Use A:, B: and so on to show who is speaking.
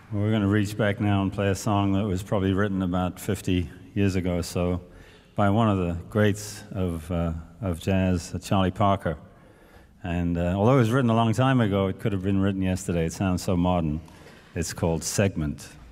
A: We're going to reach back now and play a song that was probably written about 50 years ago or so by one of the greats of jazz, Charlie Parker. And although it was written a long time ago, it could have been written yesterday. It sounds so modern. It's called Segment.